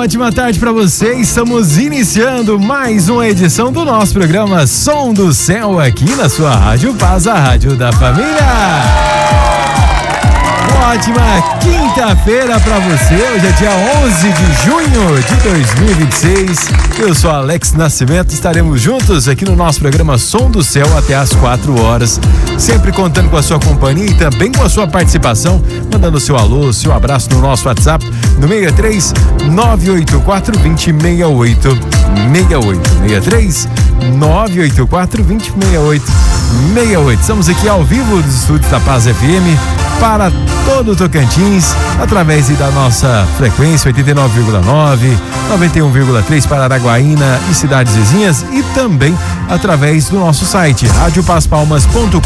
ótima tarde para você. Estamos iniciando mais uma edição do nosso programa Som do Céu aqui na sua Rádio Paz, a rádio da família. Ótima quinta-feira para você. Hoje é dia 11 de junho de 2026. Eu sou Alex Nascimento. Estaremos juntos aqui no nosso programa Som do Céu até às 4 horas. Sempre contando com a sua companhia e também com a sua participação. Mandando seu alô, seu abraço no nosso WhatsApp no 63 984 20 68 68. 63 984 20 68 68. Estamos aqui ao vivo dos estúdios da Paz FM para todo o Tocantins, através da nossa frequência 89,9, 91,3 para Araguaína e cidades vizinhas, e também através do nosso site radiopaspalmas.com.br.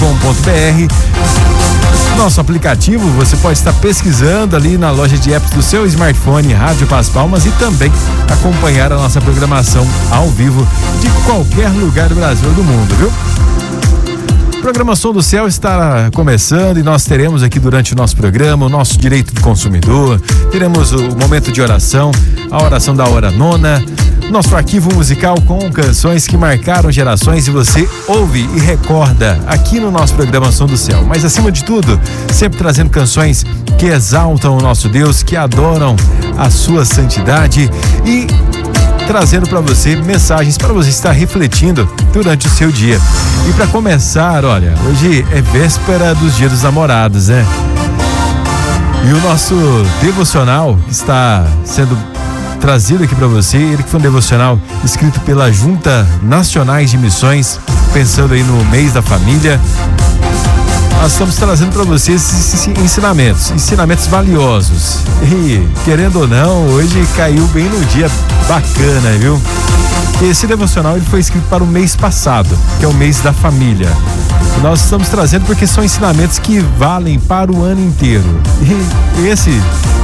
Nosso aplicativo, você pode estar pesquisando ali na loja de apps do seu smartphone, Rádio Paz Palmas, e também acompanhar a nossa programação ao vivo de qualquer lugar do Brasil ou do mundo, viu? A programação do Céu está começando e nós teremos aqui durante o nosso programa o nosso direito do consumidor, teremos o momento de oração, a oração da hora nona, nosso arquivo musical com canções que marcaram gerações e você ouve e recorda aqui no nosso programa Som do Céu. Mas acima de tudo, sempre trazendo canções que exaltam o nosso Deus, que adoram a sua santidade e trazendo para você mensagens para você estar refletindo durante o seu dia. E para começar, olha, hoje é véspera dos Dias dos Namorados, né? E o nosso devocional está sendo trazido aqui para você, ele que foi um devocional escrito pela Junta Nacionais de Missões, pensando aí no mês da família. Nós estamos trazendo para você esses ensinamentos valiosos. E, querendo ou não, hoje caiu bem no dia bacana, viu? Esse devocional ele foi escrito para o mês passado, que é o mês da família. E nós estamos trazendo porque são ensinamentos que valem para o ano inteiro. E esse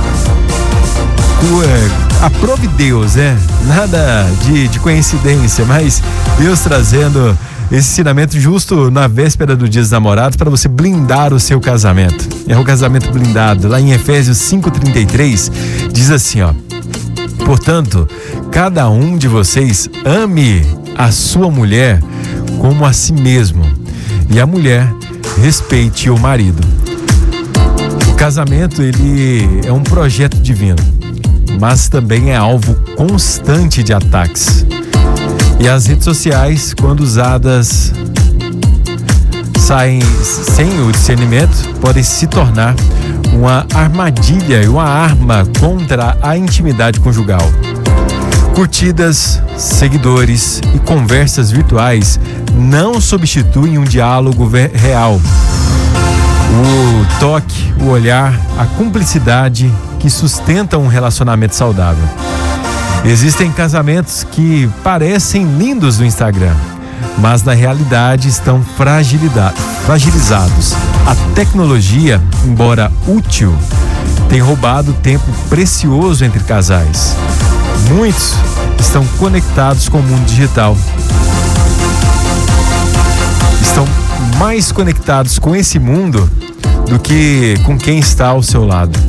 aprove Deus, né? Nada de coincidência, mas Deus trazendo esse ensinamento justo na véspera do Dia dos Namorados para você blindar o seu casamento. É o casamento blindado. Lá em Efésios 5:33 diz assim, ó: portanto, cada um de vocês ame a sua mulher como a si mesmo, e a mulher respeite o marido. O casamento, ele é um projeto divino, mas também é alvo constante de ataques. E as redes sociais, quando usadas saem sem o discernimento, podem se tornar uma armadilha e uma arma contra a intimidade conjugal. Curtidas, seguidores e conversas virtuais não substituem um diálogo real. O toque, o olhar, a cumplicidade que sustentam um relacionamento saudável. Existem casamentos que parecem lindos no Instagram, mas na realidade estão fragilizados. A tecnologia, embora útil, tem roubado tempo precioso entre casais. Muitos estão conectados com o mundo digital. Estão mais conectados com esse mundo do que com quem está ao seu lado.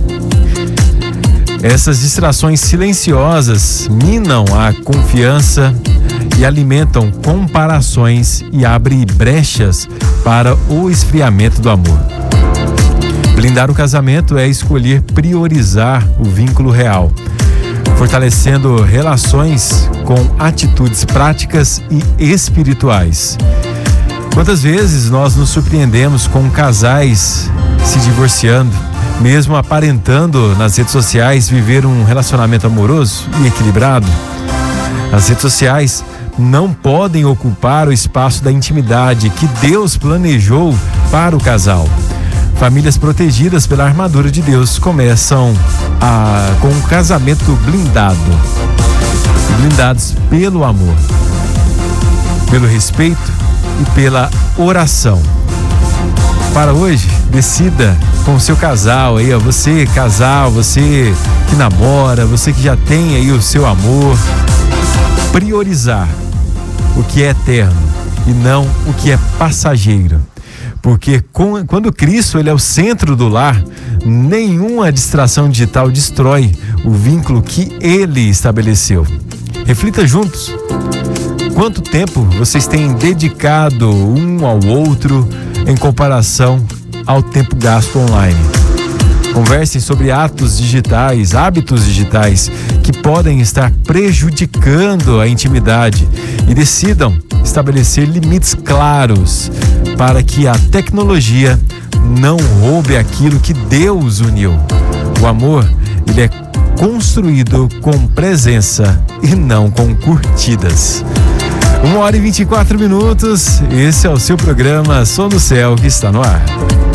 Essas distrações silenciosas minam a confiança e alimentam comparações e abrem brechas para o esfriamento do amor. Blindar o casamento é escolher priorizar o vínculo real, fortalecendo relações com atitudes práticas e espirituais. Quantas vezes nós nos surpreendemos com casais se divorciando, mesmo aparentando nas redes sociais viver um relacionamento amoroso e equilibrado? As redes sociais não podem ocupar o espaço da intimidade que Deus planejou para o casal. Famílias protegidas pela armadura de Deus começam com um casamento blindado, blindados pelo amor, pelo respeito e pela oração. Para hoje, decida com o seu casal aí, ó, você casal, você que namora, você que já tem aí o seu amor, priorizar o que é eterno e não o que é passageiro. Porque quando Cristo ele é o centro do lar, Nenhuma distração digital destrói o vínculo que ele estabeleceu. Reflita juntos. Quanto tempo vocês têm dedicado um ao outro em comparação ao tempo gasto online? Conversem sobre hábitos digitais que podem estar prejudicando a intimidade e decidam estabelecer limites claros para que a tecnologia não roube aquilo que Deus uniu. O amor, ele é construído com presença e não com curtidas. 1h24. Esse é o seu programa Som do Céu, que está no ar.